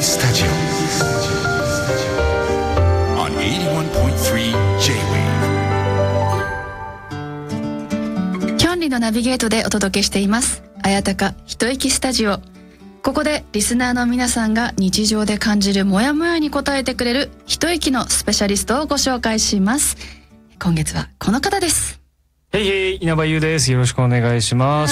Studio on 81.3 J-Wave。 キョンリのナビゲートでお届けしています綾鷹一息スタジオ。ここでリスナーの皆さんが日常で感じるモヤモヤに答えてくれる一息のスペシャリストをご紹介します。今月はこの方です。 へいへい、稲葉優です。よろしくお願いします。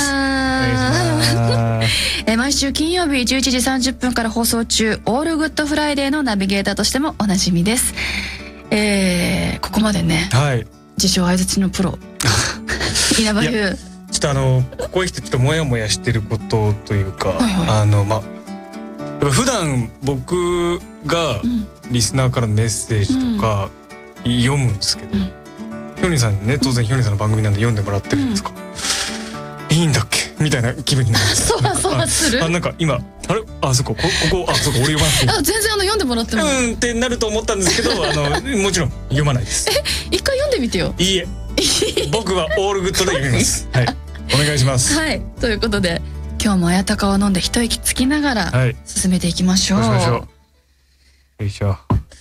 毎週金曜日11時30分から放送中オールグッドフライデーのナビゲーターとしてもおなじみです。ここまでね、 はい、 自称相槌のプロ稲葉優、 ちょっとここへ来てちょっとモヤモヤしてることというか、やっぱ普段僕がリスナーからのメッセージとか読むんですけど、ヒョニさんにね、当然ヒョニさんの番組なんで読んでもらってるんですか、いいんだっけみたいな気分になるんですそわそわする。 なんか今そこそうか俺読まなくて全然読んでもらってもってなると思ったんですけどもちろん読まないです。 一回読んでみてよ。 いいえ僕はオールグッドで読みます。はい、お願いします。 はい、ということで今日も綾鷹を飲んで一息つきながら進めていきましょう。 よいしょ。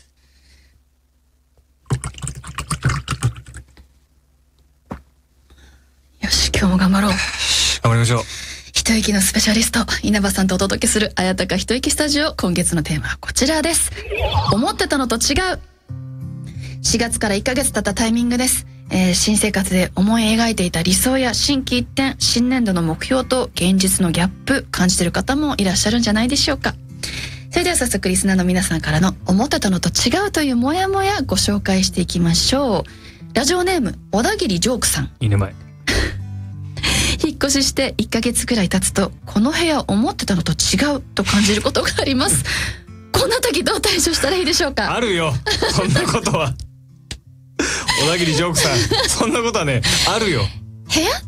よし、今日も頑張ろう。 頑張りましょう。 一息のスペシャリスト稲葉さんとお届けする綾鷹一息スタジオ。今月のテーマはこちらです。思ってたのと違う。4月から1ヶ月経ったタイミングです。新生活で思い描いていた理想や心機一転、新年度の目標と現実のギャップ感じている方もいらっしゃるんじゃないでしょうか。それでは早速リスナーの皆さんからの思ってたのと違うというモヤモヤご紹介していきましょう。ラジオネーム小田切ジョークさん。 いいね前引っ越しして1ヶ月くらい経つとこの部屋思ってたのと違うと感じることがあります。こんな時どう対処したらいいでしょうか。 あるよそんなことは小田切ジョークさんそんなことはねあるよ。 部屋って、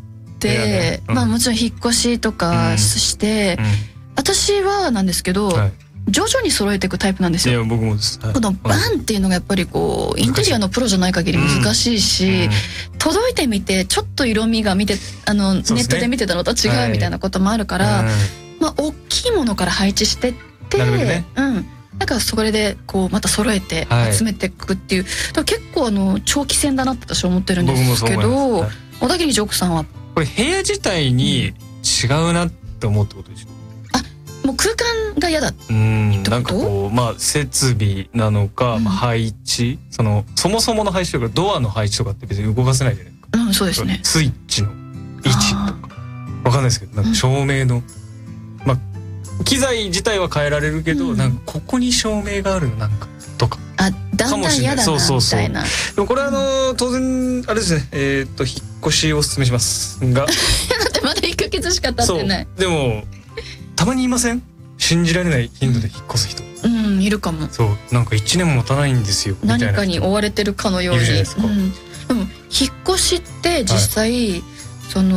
もちろん引っ越しとかして、私はなんですけど、徐々に揃えていくタイプなんですよ。 いや僕もです。 このバンっていうのがやっぱりこうインテリアのプロじゃない限り難しいし、届いてみてちょっと色味がネットで見てたのと違うみたいなこともあるから、大きいものから配置してって、なんかそれでこうまた揃えて集めていくっていう、結構長期戦だなって私は思ってるんですけど、小田切ジョークさんはこれ部屋自体に違うなって思うってことでしょ。 もう空間が嫌だってこと？ なんかこう設備なのか、配置、そもそもの配置とかドアの配置とかって別に動かせないじゃないですか。 そうですね。 スイッチの位置とかわかんないですけど、なんか照明の機材自体は変えられるけど、なんかここに照明があるのなんかとかだんだん嫌だなみたいな。 でもこれは当然あれですね、引っ越しをお勧めしますがだってまだ1ヶ月しか経ってない。 でもたまにいません？信じられない頻度で引っ越す人。 いるかも。 そう、なんか1年も持たないんですよみたいな。 何かに追われてるかのように。でも引っ越しって実際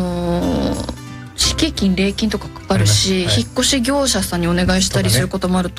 敷金礼金とかかかるし、引っ越し業者さんにお願いしたりすることもあると